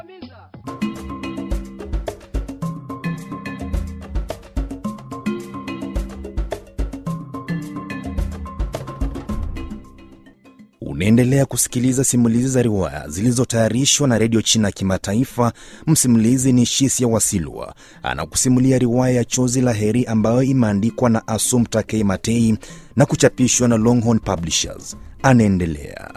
Unaendelea kusikiliza simulizi za riwaya zilizotayarishwa na Redio China Kimataifa. Msimulizi ni Shisia Wasilwa. Anakusimulia riwaya ya Chozi la Heri ambayo imeandikwa na Assumpta K. Matei na kuchapishwa na Longhorn Publishers. Anaendelea.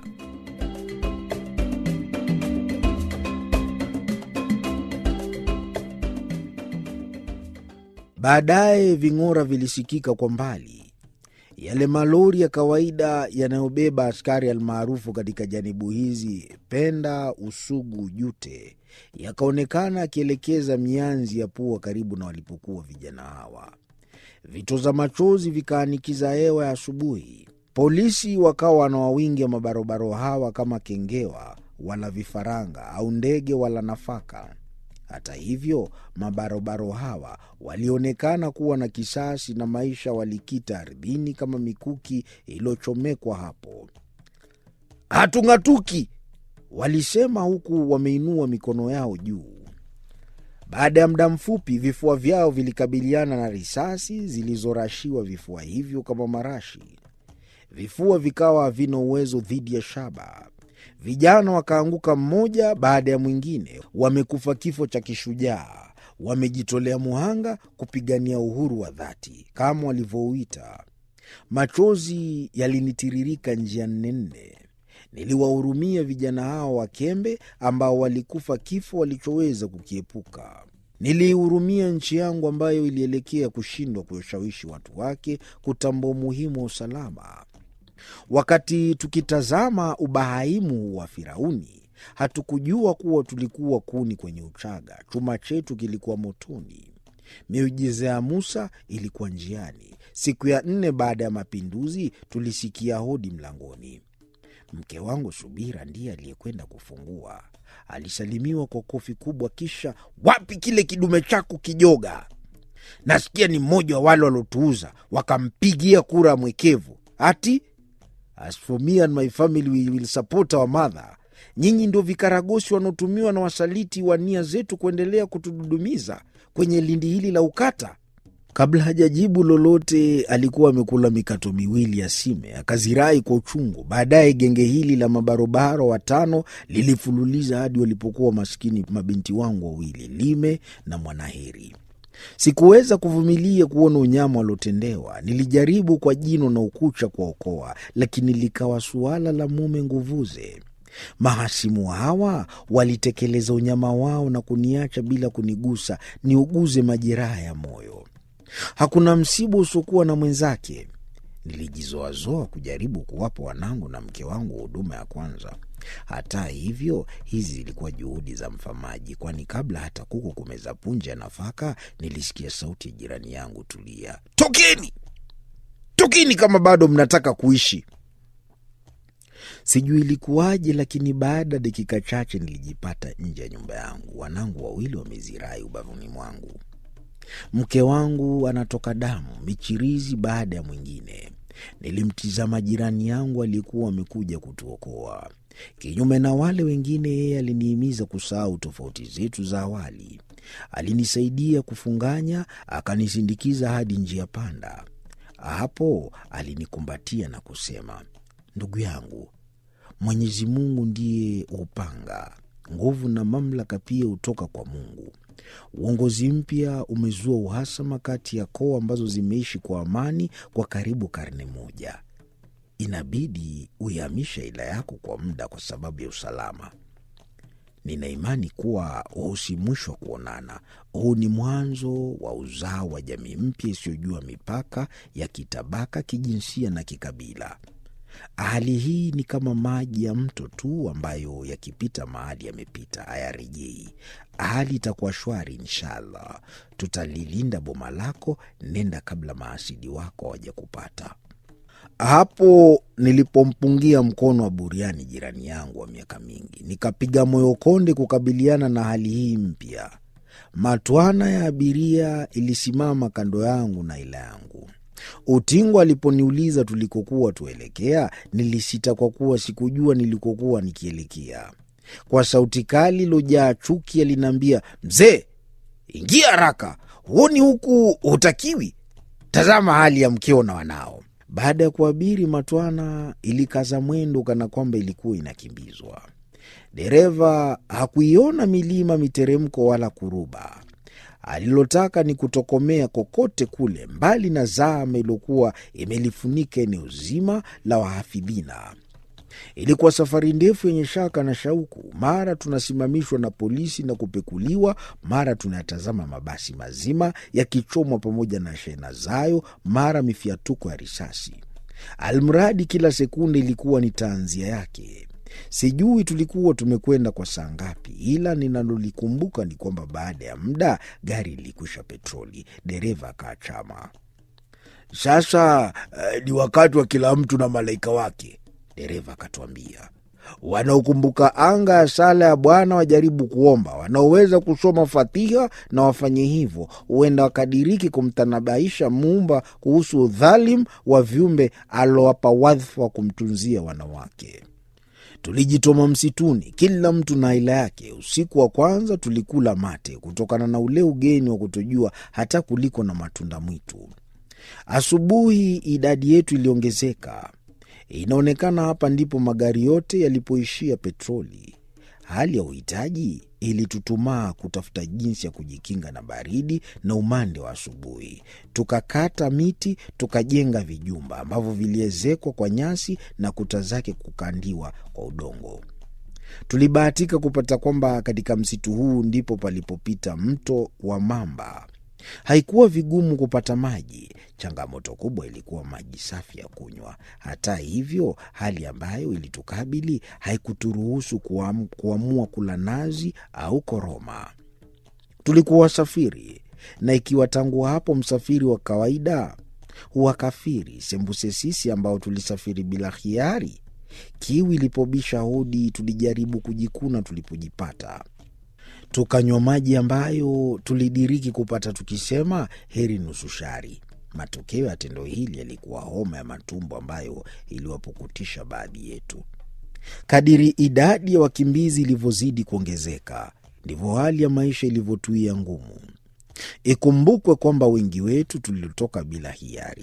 Baadaye ving'ora vilisikika kwa mbali. Yale malori ya kawaida yanayobeba askari almaarufu katika janibu hizi, Penda, Usugu, Jute, yakaonekana akielekeza mianzi ya pua karibu na walipokuwa vijana hawa. Vitoza machozi vikaanikiza hewa ya asubuhi. Polisi wakawa wanawawingia mabarobaro hawa kama kengewa wala vifaranga au ndege wala nafaka. Hata hivyo, mabarobaro hawa walionekana kuwa na kisasi na maisha walikita ardhini kama mikuki iliyochomekwa hapo. "Hatung'atuki," walisema huku wameinua mikono yao juu. Baada ya muda mfupi, vifua vyao vilikabiliana na risasi zilizorashiwa vifua hivyo kama marashi. Vifua vikawa havina uwezo dhidi ya shaba. Vijana wakaanguka mmoja baada ya mwingine, wamekufa kifo cha kishujaa, wamejitolea muhanga kupigania uhuru wa dhati kama walivyouita. Machozi yalinitiririka njia nne. Niliwahurumia vijana hao wakembe ambao walikufa kifo walichoweza kukiepuka. Nilihurumia nchi yangu ambayo ilielekea kushindwa kuwashawishi watu wake kutambua umuhimu wa usalama. Wakati tukitazama ubahaimu wa Firauni, hatukujua kuwa tulikuwa kuni kwenye uchaga. Chuma chetu kilikuwa motoni. Miujiza ya Musa ilikuwa njiani. Siku ya 4 baada ya mapinduzi, tulisikia hodi mlangoni. Mke wangu Subira ndiye aliyekwenda kufungua. Alisalimiwa kwa kofi kubwa, kisha, "Wapi kile kidume chako kijoga? Nasikia ni mmoja wa wale walotuuza, wakampigia kura mwekevu. Ati, as for me and my family, we will support our mother. Nyinyi ndio vikaragosi wanaotumiwa na wasaliti wa nia zetu kuendelea kutududumiza kwenye lindi hili la ukata." Kabla hajajibu lolote, alikuwa amekula mikato miwili ya sime, akazirai kwa uchungu. Baadaye genge hili la mabarobaro 5 lilifululiza hadi walipokuwa maskini mabinti wangu wawili, Lime na Mwanaheri. Sikuweza kuvumilia kuona unyama walotendewa. Nilijaribu kwa jino na ukucha kuokoa, lakini likawa suala la mume nguvuze. Mahasimu hawa walitekeleza unyama wao na kuniacha bila kunigusa niuguze majeraha ya moyo. Hakuna msiba usiokuwa na mwenzake. Nilijizoazoa kujaribu kuwapa wanangu na mke wangu huduma ya kwanza. Hata hivyo, hizi zilikuwa juhudi za mfamaji, kwani kabla hata kuku kumeza punje ya nafaka, nilisikia sauti ya jirani yangu, "Tulia. Tokeni! Tokeni kama bado mnataka kuishi." Sijui ilikuwaje, lakini baada dakika chache nilijipata nje ya nyumba yangu. Wanangu wawili wamezirai ubavuni mwangu. Mke wangu anatoka damu, michirizi baada ya mwingine. Nilimtizama jirani yangu aliyekuwa amekuja kutuokoa. Kinyume na wale wengine, yeye alinihimiza kusahau tofauti zetu za awali. Alinisaidia kufunganya, akanisindikiza hadi njia panda. Hapo alinikumbatia na kusema, "Ndugu yangu, Mwenyezi Mungu ndiye upanga. Nguvu na mamlaka pia hutoka kwa Mungu. Uongozi mpya umezua uhasama kati ya koo ambazo zimeishi kwa amani kwa karibu karne moja. Inabidi uihamishe ila yako kwa muda kwa sababu ya usalama. Nina imani kuwa huu si mwisho wa kuonana. Huu ni mwanzo wa uzao wa jamii mpya isiyojua mipaka ya kitabaka, kijinsia na kikabila. Hali hii ni kama maji ya mto tu ambayo yakipita mahali yamepita hayarejei. Hali itakuwa shwari inshallah. Tutalilinda boma lako, nenda kabla maasidi wako hawajakupata." Hapo nilipompungia mkono wa buriani jirani yangu wa miaka mingi, nikapiga moyo konde kukabiliana na hali hii mpya. Matwana ya abiria ilisimama kando yangu na ila yangu. Utingo aliponiuliza tulikokuwa tuelekea, nilisita kwa kuwa sikujua nilikokuwa nikielekea. Kwa sauti kali iliyojaa chuki aliniambia, "Mzee, ingia haraka, huoni huku hutakiwi? Tazama hali ya mkeo na wanao." Baada ya kuabiri matwana, ilikaza mwendo kana kwamba ilikuwa inakimbizwa. Dereva hakuiona milima, miteremko wala kuruba. Alilotaka ni kutokomea kokote kule, mbali na zama iliyokuwa imelifunika eneo zima la wahafidhina. Ilikuwa safari ndefu yenye shaka na shauku. Mara tunasimamishwa na polisi na kupekuliwa, mara tunatazama mabasi mazima yakichomwa pamoja na shehena zayo, mara mifiatuko ya risasi. Almradi kila sekunde ilikuwa ni tanzia yake. Sijui tulikuwa tumekwenda kwa saa ngapi, ila ninalolikumbuka ni kwamba baada ya muda gari lilikwisha petroli. Dereva akaachama. "Sasa ni wakati wa kila mtu na malaika wake," dereva akatuambia. "Wanaokumbuka anga ya sala ya Bwana wajaribu kuomba, wanaoweza kusoma Fatiha na wafanye hivyo, huenda wakadiriki kumtanabaisha Muumba kuhusu udhalimu wa viumbe alowapa wadhifa wa kumtunzia wanawake." Tulijitoma msituni, kila mtu na aila yake. Usiku wa kwanza tulikula mate kutokana na ule ugeni wa kutojua hata kuliko na matunda mwitu. Asubuhi idadi yetu iliongezeka. Inaonekana hapa ndipo magari yote yalipoishia petroli. Hali ya uhitaji ilitutumaa kutafuta jinsi ya kujikinga na baridi na umande wa asubuhi. Tukakata miti, tukajenga vijumba ambavyo viliezekwa kwa nyasi na kuta zake kukandiwa kwa udongo. Tulibahatika kupata kwamba katika msitu huu ndipo palipopita mto wa Mamba. Haikuwa vigumu kupata maji. Changamoto kubwa ilikuwa maji safi ya kunywa. Hata hivyo, hali ambayo ilitukabili haikuturuhusu kuamua kula nazi au koroma. Tulikuwa wasafiri, na ikiwa tangu hapo msafiri wa kawaida huwakafiri, sembuse sisi ambao tulisafiri bila hiari. Kiu ilipobisha hodi, tulijaribu kujikuna tulipojipata. Tukanywa maji ambayo tulidiriki kupata tukisema heri nusu shari. Matokeo ya tendo hili yalikuwa homa ya matumbo ambayo iliwapukutisha baadhi yetu. Kadiri idadi ya wakimbizi ilivyozidi kuongezeka, ndivyo hali ya maisha ilivyotuia ngumu. Ikumbukwe kwamba wengi wetu tulitoka bila hiari.